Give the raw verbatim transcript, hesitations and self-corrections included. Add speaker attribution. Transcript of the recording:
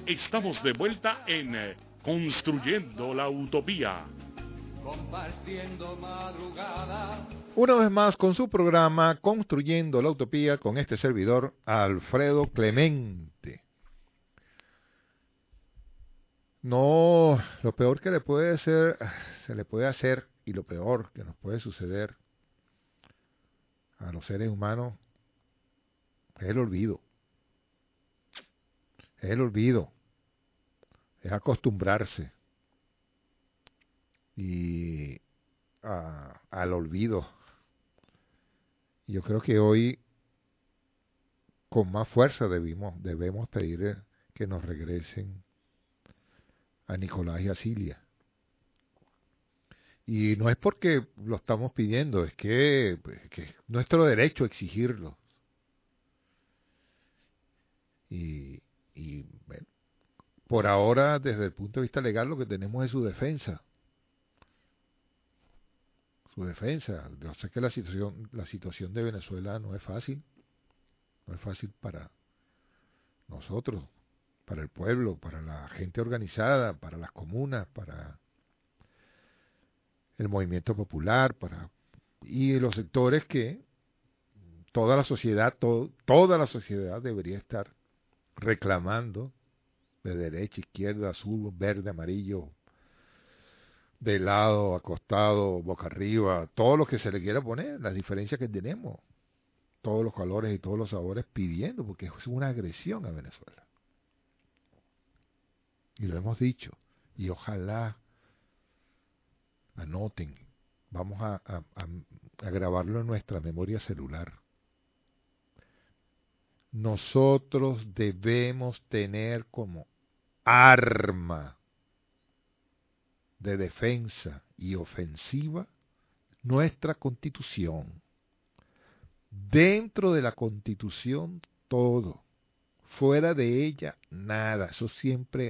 Speaker 1: Estamos de vuelta en eh, Construyendo la Utopía.
Speaker 2: Compartiendo madrugada.
Speaker 3: Una vez más con su programa Construyendo la Utopía con este servidor Alfredo Clemente. No, lo peor que le puede ser, se le puede hacer y lo peor que nos puede suceder a los seres humanos es el olvido. Es el olvido. Es acostumbrarse y a, al olvido. Yo creo que hoy con más fuerza debimos, debemos pedir que nos regresen a Nicolás y a Cilia. Y no es porque lo estamos pidiendo, es que, pues, que es nuestro derecho exigirlo. Y, y bueno, por ahora, desde el punto de vista legal, lo que tenemos es su defensa. Su defensa. Yo sé que la situación, la situación de Venezuela no es fácil. No es fácil para nosotros, para el pueblo, para la gente organizada, para las comunas, para el movimiento popular, para y los sectores que toda la sociedad, to, toda la sociedad debería estar reclamando de derecha, izquierda, azul, verde, amarillo, de lado, acostado, boca arriba, todo lo que se le quiera poner, las diferencias que tenemos, todos los colores y todos los sabores pidiendo, porque es una agresión a Venezuela. Y lo hemos dicho, y ojalá anoten, vamos a, a, a, a grabarlo en nuestra memoria celular. Nosotros debemos tener como arma de defensa y ofensiva nuestra Constitución. Dentro de la Constitución todo, fuera de ella nada. Eso siempre